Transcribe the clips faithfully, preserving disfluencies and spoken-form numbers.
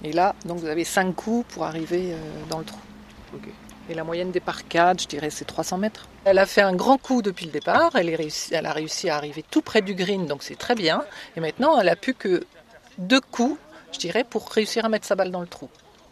Et là, donc vous avez cinq coups pour arriver euh, dans le trou. Okay. Et la moyenne des parcades, je dirais, c'est trois cents mètres. Elle a fait un grand coup depuis le départ. Elle, est réussi, elle a réussi à arriver tout près du green, donc c'est très bien. Et maintenant, elle a plus que deux coups, je dirais, pour réussir à mettre sa balle dans le trou.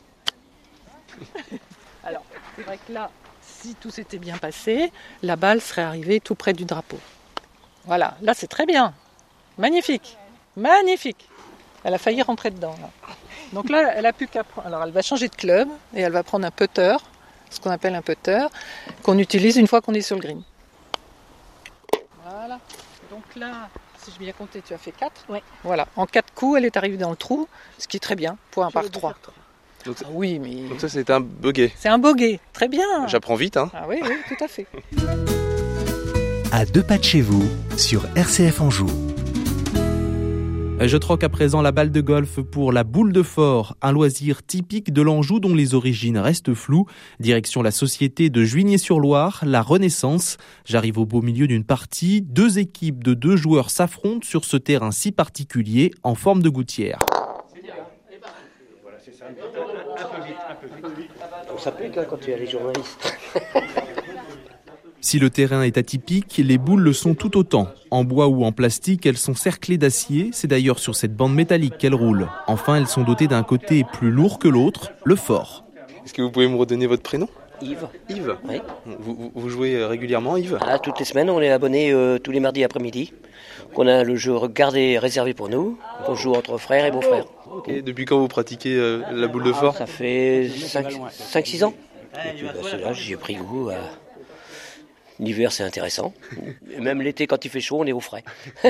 Alors, c'est vrai que là, si tout s'était bien passé, la balle serait arrivée tout près du drapeau. Voilà, là c'est très bien. Magnifique, magnifique. Elle a failli rentrer dedans. Là. Donc là, elle a plus qu'à prendre. Alors, elle va changer de club et elle va prendre un putter. Ce qu'on appelle un putter, qu'on utilise une fois qu'on est sur le green. Voilà. Donc là, si j'ai bien compté, tu as fait quatre. Oui. Voilà. En quatre coups, elle est arrivée dans le trou, ce qui est très bien pour un par trois. Donc, ah, oui, mais... donc ça, c'est un bogey. C'est un bogey. Très bien. J'apprends vite, hein. Ah oui, oui, tout à fait. À deux pas de chez vous, sur R C F Anjou. Je troque à présent la balle de golf pour la boule de fort, un loisir typique de l'Anjou dont les origines restent floues. Direction la société de Juigné-sur-Loire, la Renaissance. J'arrive au beau milieu d'une partie. Deux équipes de deux joueurs s'affrontent sur ce terrain si particulier en forme de gouttière. Ça pique hein, quand tu as les journalistes. Si le terrain est atypique, les boules le sont tout autant. En bois ou en plastique, elles sont cerclées d'acier. C'est d'ailleurs sur cette bande métallique qu'elles roulent. Enfin, elles sont dotées d'un côté plus lourd que l'autre, le fort. Est-ce que vous pouvez me redonner votre prénom ? Yves. Yves ? Oui. Vous, vous jouez régulièrement, Yves ? Ah, toutes les semaines, on est abonné euh, tous les mardis après-midi. On a le jeu gardé réservé pour nous. On joue entre frères et beaux-frères. Et depuis quand vous pratiquez euh, la boule de fort ? Ça fait cinq six ans. Et puis, bah, c'est là, j'y ai pris goût. Euh... L'hiver, c'est intéressant. Et même l'été, quand il fait chaud, on est au frais.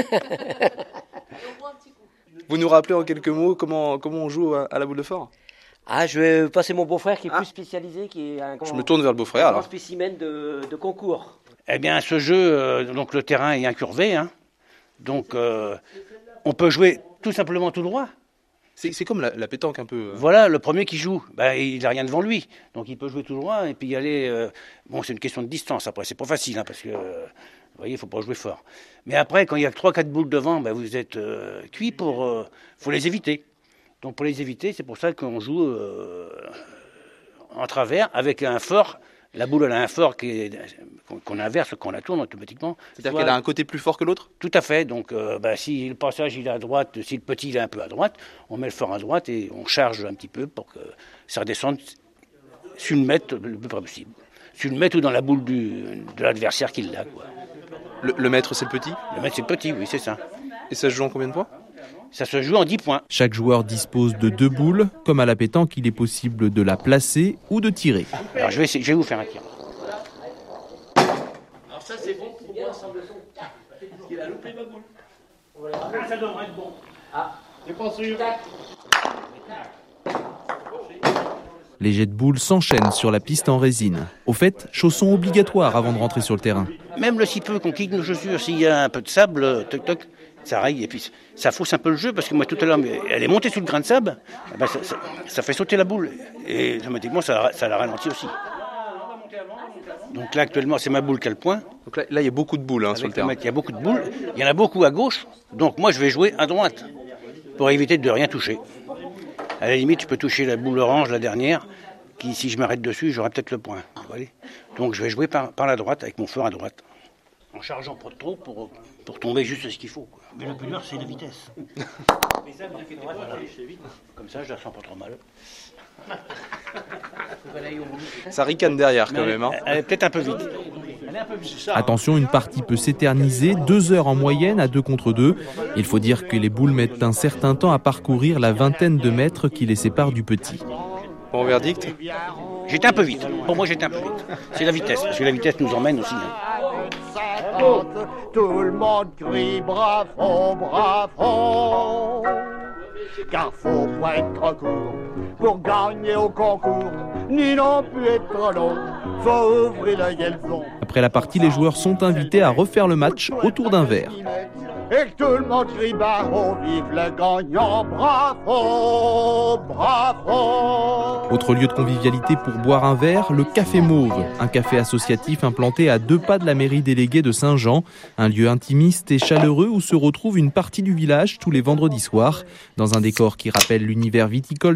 Vous nous rappelez en quelques mots comment, comment on joue à, à la boule de fort ? Ah, je vais passer mon beau-frère qui est ah. plus spécialisé, qui est un grand, je me tourne vers le beau-frère, un alors. grand spécimen de, de concours. Eh bien, ce jeu, euh, donc le terrain est incurvé, hein. Donc euh, on peut jouer tout simplement tout droit. C'est, c'est comme la, la pétanque un peu. Voilà, le premier qui joue, ben, il n'a rien devant lui. Donc il peut jouer tout droit et puis y aller... Euh, bon, c'est une question de distance après, c'est pas facile, hein, parce que, euh, vous voyez, il ne faut pas jouer fort. Mais après, quand il y a trois quatre boules devant, ben, vous êtes euh, cuit pour... Il euh, faut les éviter. Donc pour les éviter, c'est pour ça qu'on joue euh, en travers avec un fort. La boule, elle a un fort qui est, qu'on inverse, qu'on la tourne automatiquement. C'est-à-dire Soit, qu'elle a un côté plus fort que l'autre ? Tout à fait. Donc, euh, bah, si le passage il est à droite, si le petit il est un peu à droite, on met le fort à droite et on charge un petit peu pour que ça redescende sur le mètre le plus près possible. Sur le mètre ou dans la boule du, de l'adversaire qui l'a. Quoi. Le, le mètre, c'est le petit ? Le mètre, c'est le petit, oui, c'est ça. Et ça se joue en combien de points ? Ça se joue en dix points. Chaque joueur dispose de deux boules. Comme à la pétanque, il est possible de la placer ou de tirer. Alors je vais, essayer, je vais vous faire un tir. Alors ça c'est bon pour moi, semble son. Parce qu'il a loupé ma boule. Voilà. Ah, ça devrait être bon. Ah, c'est pas sûr. Les jets de boules s'enchaînent sur la piste en résine. Au fait, chaussons obligatoires avant de rentrer sur le terrain. Même le si peu qu'on quitte nos chaussures, s'il y a un peu de sable, toc toc, ça raille et puis ça fausse un peu le jeu parce que moi tout à l'heure, elle est montée sous le grain de sable, ben ça, ça, ça fait sauter la boule et automatiquement ça, ça la ralentit aussi. Donc là actuellement c'est ma boule qui a le point. Donc là, là il y a beaucoup de boules hein, sur le terrain. Il y a beaucoup de boules, il y en a beaucoup à gauche, donc moi je vais jouer à droite pour éviter de rien toucher. À la limite je peux toucher la boule orange, la dernière, qui si je m'arrête dessus j'aurai peut-être le point. Donc je vais jouer par, par la droite avec mon fort à droite. En chargeant pas trop pour, pour tomber juste ce qu'il faut. Quoi. Mais le plus dur, c'est la vitesse. Voilà. Comme ça, je la sens pas trop mal. Ça ricane derrière quand elle, même. Hein. Elle est peut-être un peu vite. Attention, une partie peut s'éterniser, deux heures en moyenne à deux contre deux. Il faut dire que les boules mettent un certain temps à parcourir la vingtaine de mètres qui les séparent du petit. Bon verdict ? J'étais un peu vite. Pour moi, j'étais un peu vite. C'est la vitesse, parce que la vitesse nous emmène aussi. Hein. Tout le monde crie bravo, bravo. Car faut pas être trop court pour gagner au concours, ni non plus être trop long. Faut ouvrir le guelzon. Après la partie, les joueurs sont invités à refaire le match autour d'un verre. Et que tout le monde crie bravo, vive le gagnant, bravo, bravo. Autre lieu de convivialité pour boire un verre, le Café Mauve, un café associatif implanté à deux pas de la mairie déléguée de Saint-Jean, un lieu intimiste et chaleureux où se retrouve une partie du village tous les vendredis soirs, dans un décor qui rappelle l'univers viticole